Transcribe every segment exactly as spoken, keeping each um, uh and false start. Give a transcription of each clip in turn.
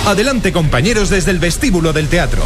Adelante, compañeros, desde el vestíbulo del teatro.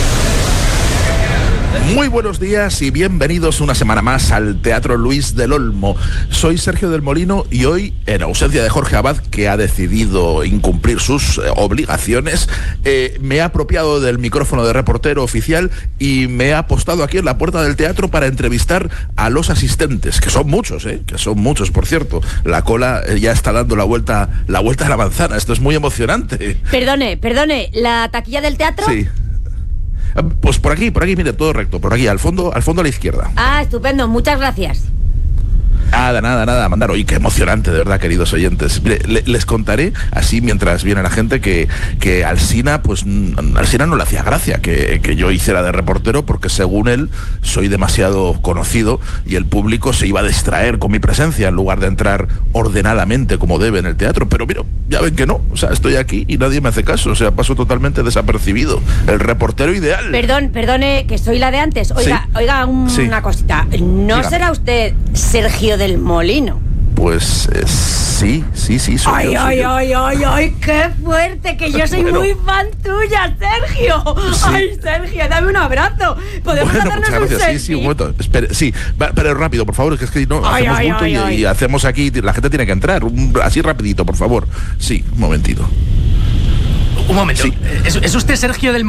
Muy buenos días y bienvenidos una semana más al Teatro Luis del Olmo. Soy Sergio del Molino y hoy, en ausencia de Jorge Abad, que ha decidido incumplir sus eh, obligaciones, eh, me he apropiado del micrófono de reportero oficial y me he apostado aquí en la puerta del teatro para entrevistar a los asistentes, que son muchos, ¿eh? que son muchos, por cierto. La cola eh, ya está dando la vuelta, la vuelta a la manzana. Esto es muy emocionante. Perdone, perdone, ¿la taquilla del teatro? Sí. Pues por aquí, por aquí, mire, todo recto, por aquí, al fondo, al fondo a la izquierda. Ah, estupendo, muchas gracias. Nada, nada, nada, mandar. Oye, qué emocionante, de verdad, queridos oyentes. Mire, le, les contaré, así mientras viene la gente, que, que Alsina, pues, Alsina no le hacía gracia que, que yo hiciera de reportero, porque según él, soy demasiado conocido y el público se iba a distraer con mi presencia en lugar de entrar ordenadamente como debe en el teatro. Pero mira, ya ven que no, o sea, estoy aquí y nadie me hace caso, o sea, paso totalmente desapercibido. El reportero ideal. Perdón, perdone, que soy la de antes. Oiga, ¿Sí? oiga, un, Sí. una cosita. ¿No Dígame. será usted Sergio del Molino? Pues eh, sí, sí, sí, soy Ay, yo, soy ay, yo. ay, ay, ay, qué fuerte, que yo soy Bueno. muy fan tuya, Sergio. Sí. Ay, Sergio, dame un abrazo. ¿Podemos Bueno, hacernos muchas un gracias. selfie? Sí, sí, un momento. Espere, sí, va, pero rápido, por favor, que es que no, Ay, hacemos ay, bulto ay, y, ay. y hacemos aquí, la gente tiene que entrar. Un- así rapidito, por favor. Sí, un momentito. Un momento. Sí. ¿Es, es usted Sergio del